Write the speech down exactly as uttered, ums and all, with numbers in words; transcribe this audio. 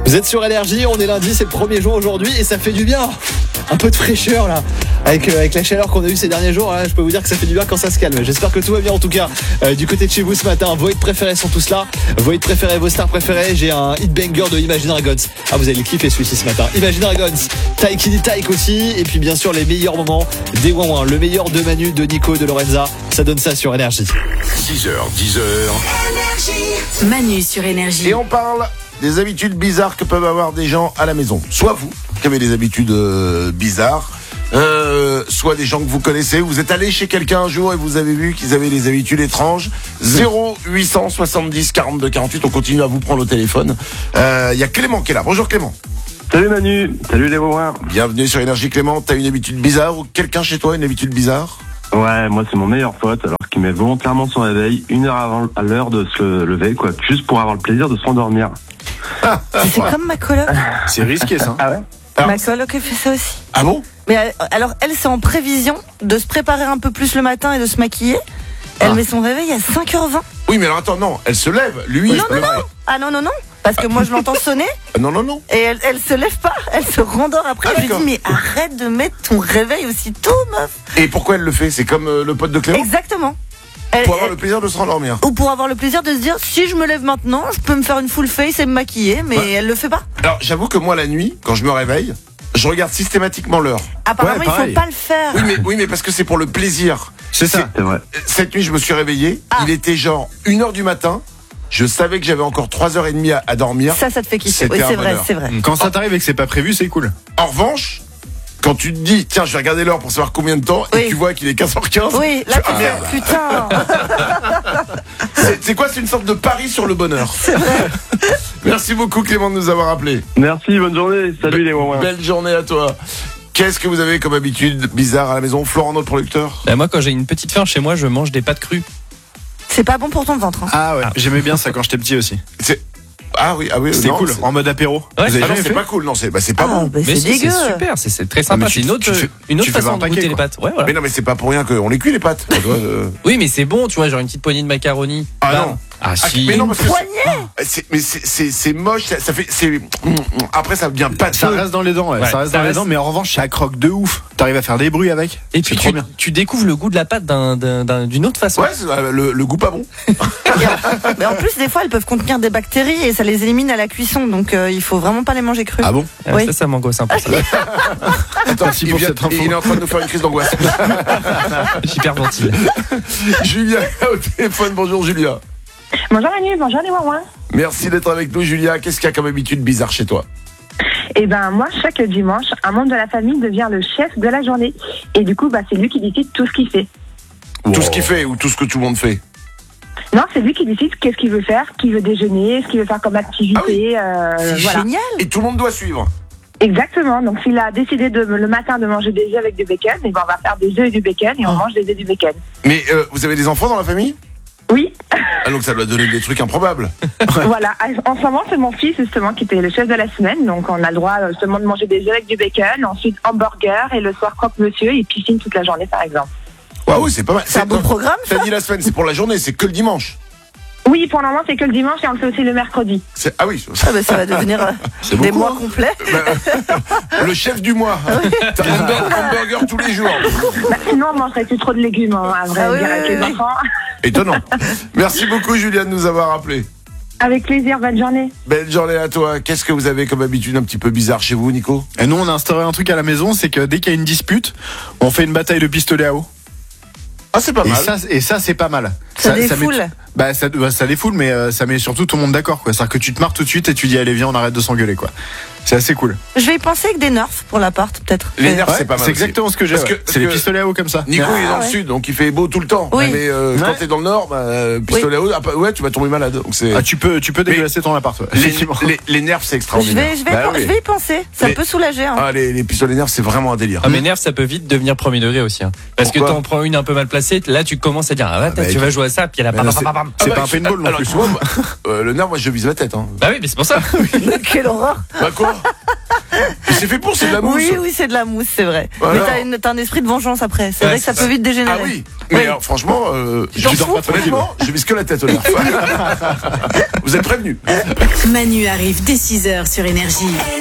Vous êtes sur Énergie, on est lundi, c'est le premier jour aujourd'hui et ça fait du bien. Un peu de fraîcheur là, avec, euh, avec la chaleur qu'on a eue ces derniers jours, là, je peux vous dire que ça fait du bien quand ça se calme. J'espère que tout va bien en tout cas euh, du côté de chez vous ce matin. Vos hits préférés sont tous là, vos hits préférés, vos stars préférées. J'ai un hit banger de Imagine Dragons. Ah, vous allez le kiffer celui-ci ce matin. Imagine Dragons, Taiki dit Taik aussi. Et puis bien sûr les meilleurs moments des Ouin Ouin. Le meilleur de Manu, de Nico, de Lorenza. Ça donne ça sur Énergie. six heures, dix heures. Manu sur Énergie. Et on parle des habitudes bizarres que peuvent avoir des gens à la maison. Soit vous, qui avez des habitudes euh, bizarres, euh, soit des gens que vous connaissez. Vous êtes allé chez quelqu'un un jour et vous avez vu qu'ils avaient des habitudes étranges. zéro huit cent soixante-dix quarante-deux quarante-huit. On continue à vous prendre au téléphone. Il euh, y a Clément qui est là. Bonjour Clément. Salut Manu, salut les Wouin. Bienvenue sur Énergie Clément. T'as une habitude bizarre ou quelqu'un chez toi a une habitude bizarre? Ouais, moi c'est mon meilleur pote, alors qu'il met volontairement son réveil une heure avant à l'heure de se lever, quoi, juste pour avoir le plaisir de s'endormir. C'est comme ma coloc. C'est risqué ça. Ah ouais? Alors, Ma coloc elle fait ça aussi. ah bon? Mais euh, alors elle c'est en prévision de se préparer un peu plus le matin et de se maquiller. Elle Ah. met son réveil à cinq heures vingt. Oui, mais alors attends, non, elle se lève. Lui, Non, il non, se lève. Ah non non non, parce que moi je l'entends sonner Ah, non, non, non. et elle elle se lève pas, elle se rendort après. Ah, je lui d'accord. dis mais arrête de mettre ton réveil aussitôt meuf. Et pourquoi elle le fait? C'est comme euh, le pote de Clément? Exactement. Elle- Pour avoir elle- le plaisir de se rendormir. Ou pour avoir le plaisir de se dire si je me lève maintenant, je peux me faire une full face et me maquiller, mais Ouais. elle le fait pas. Alors, j'avoue que moi, la nuit, quand je me réveille, je regarde systématiquement l'heure. Apparemment Ouais, il faut pareil. pas le faire. Oui, mais, oui, mais parce que c'est pour le plaisir. C'est ça. C'est vrai. Cette nuit, je me suis réveillé. Ah. Il était genre une heure du matin. Je savais que j'avais encore trois heures trente à, à dormir. Ça ça te fait kiffer. C'était Oui un c'est vrai, bonheur. c'est vrai. Quand ça t'arrive et que c'est pas prévu, c'est cool. En revanche, quand tu te dis, tiens, je vais regarder l'heure pour savoir combien de temps, Oui. et tu vois qu'il est quinze heures quinze. Oui, là tu tu fais, ah, merde. fais putain. C'est, c'est quoi? C'est une sorte de pari sur le bonheur. Merci beaucoup, Clément, de nous avoir appelé. Merci, bonne journée, salut les Wouin. Belle journée à toi. Qu'est-ce que vous avez comme habitude bizarre à la maison? Florent, notre producteur? Bah, moi, quand j'ai une petite faim chez moi, je mange des pâtes crues. C'est pas bon pour ton ventre. Hein. Ah ouais, j'aimais bien ça quand j'étais petit aussi. C'est... Ah oui, ah oui, C'était non, cool, c'est- en mode apéro. Ouais, Vous Ah avez non, jamais c'est fait pas cool, non, c'est, bah, c'est pas Ah, bon. bah, Mais c'est si, dégueu. c'est super, c'est, c'est très Ah, sympa. mais C'est tu- une autre, tu fais- une autre tu fais façon un de paquet, goûter les quoi. pâtes. Ouais, voilà. Mais non, mais c'est pas pour rien qu'on les cuit, les pâtes. On doit, euh, Oui, mais c'est bon, tu vois, genre une petite poignée de macaroni. Ah Bam. non. Ah Ah, si. mais non, parce que c'est- Poignet. c'est, mais c'est, c'est, c'est moche, ça, ça fait, c'est, après ça devient Ça pâteux. reste dans les dents, ouais. Ouais, ça reste ça dans les reste- dents, mais en revanche, ça croque de ouf. T'arrives à faire des bruits avec. Et C'est puis trop tu, bien. tu découvres le goût de la pâte d'un, d'un, d'un- d'une autre façon. Ouais, c'est, euh, le, le goût pas bon. Mais en plus, des fois, elles peuvent contenir des bactéries et ça les élimine à la cuisson. Donc, euh, il faut vraiment pas les manger crues. Ah bon? Euh, Oui. Ça, ça m'angoisse un peu. Attends, Merci il, pour vient- cette info. il est en train de nous faire une crise d'angoisse. J'hyperventile. Julia au téléphone, bonjour Julia. Bonjour Manu, bonjour les Wouin. Merci d'être avec nous Julia. Qu'est-ce qu'il y a comme habitude bizarre chez toi? Eh ben moi, chaque dimanche, un membre de la famille devient le chef de la journée. Et du coup, bah, c'est lui qui décide tout ce qu'il fait. Tout ce qu'il fait ou tout ce que tout le monde fait? Non, c'est lui qui décide qu'est-ce qu'il veut faire, qui veut déjeuner, ce qu'il veut faire comme activité. Ah oui. euh, C'est voilà. génial. Et tout le monde doit suivre. Exactement. Donc s'il a décidé de, le matin de manger des œufs avec du bacon, eh ben, on va faire des œufs et du bacon et on mange des œufs et du bacon. Mais euh, vous avez des enfants dans la famille? Oui, Ah donc ça doit donner des trucs improbables. voilà. En ce moment, c'est mon fils justement qui était le chef de la semaine. Donc on a le droit euh, justement de manger des œufs avec du bacon, ensuite hamburger et le soir croque-monsieur et piscine toute la journée par exemple. Ah oui, c'est pas mal. C'est un beau non, programme, T'as dit la semaine, c'est pour la journée, c'est que le dimanche. Oui, pour le moment, c'est que le dimanche et on le fait aussi le mercredi. C'est... Ah oui, Ah bah, ça va devenir euh, c'est des beaucoup, mois hein. complets. Bah, le chef du mois. T'as un hamburger, hamburger tous les jours. Bah, sinon, on mangerait plus trop de légumes, hein, à vrai Ah oui, dire, oui, avec les oui. enfants. Étonnant. Merci beaucoup Julia de nous avoir appelé. Avec plaisir, bonne journée. Belle journée à toi. Qu'est-ce que vous avez comme habitude un petit peu bizarre chez vous, Nico? Et nous, on a instauré un truc à la maison, c'est que dès qu'il y a une dispute, on fait une bataille de pistolets à eau. Ah, c'est pas Et mal. ça, et ça, c'est pas mal. Ça met- défoule. bah, ça, bah, ça défoule, mais euh, ça met surtout tout le monde d'accord, quoi. C'est-à-dire que tu te marres tout de suite et tu dis, allez, viens, on arrête de s'engueuler, quoi. C'est assez cool. Je vais y penser avec des nerfs pour l'appart, peut-être. Les nerfs, Ouais, c'est pas mal. c'est aussi. exactement ce que j'ai. Parce que- ouais. parce C'est les que- pistolets à eau comme ça. Nico, il est dans Ah, le ouais. sud, donc il fait beau tout le temps. Oui. Mais euh, quand Ouais. t'es dans le nord, bah, euh, pistolet à eau, ah, bah, ouais, tu vas tomber malade. Donc c'est... Ah, tu peux, tu peux dégueulasser ton appart, ouais. les, Effectivement. les, les nerfs, c'est Je extraordinaire. vais, je vais, Bah je oui. vais y penser. Ça Mais- peut soulager. Hein. Ah, les, les pistolets nerfs, c'est vraiment un délire. Ah, mais nerfs, ça peut vite devenir premier degré aussi. Hein. Parce Pourquoi que t'en prends une un peu mal placée, là tu commences à dire, ah, ouais, bah, tu vas jouer à ça, puis elle a Mais pas. là, bam, bam, bam. C'est Ah, pas bah, un paintball non alors, plus. tu vois, moi, euh, le nerf, moi, je vise la tête. Hein. Bah oui, mais c'est pour ça. Quelle horreur. Bah quoi? Mais c'est fait pour, c'est de la mousse. Oui, oui, c'est de la mousse, c'est vrai. Voilà. Mais t'as, une, t'as un esprit de vengeance après. C'est Ouais, vrai que ça c'est peut ça. vite dégénérer. Ah oui. Mais Oui. alors, franchement, euh, J'en je dors fous. pas tranquille. Honnêtement, je vis que la tête au nerf. Vous êtes prévenus. Manu arrive dès six heures sur Énergie.